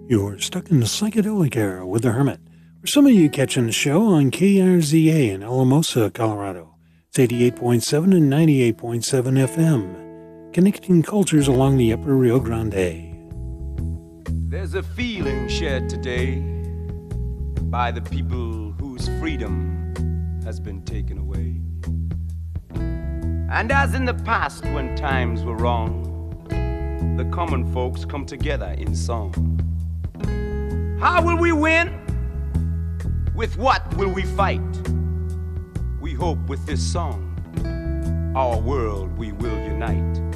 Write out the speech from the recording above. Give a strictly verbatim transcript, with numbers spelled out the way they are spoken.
You're stuck in the psychedelic era with the Hermit, or some of you catching the show on K R Z A in Alamosa, Colorado. It's eighty-eight point seven and ninety-eight point seven F M, connecting cultures along the upper Rio Grande. There's a feeling shared today by the people whose freedom has been taken away. And as in the past when times were wrong, the common folks come together in song. How will we win? With what will we fight? We hope with this song, our world we will unite.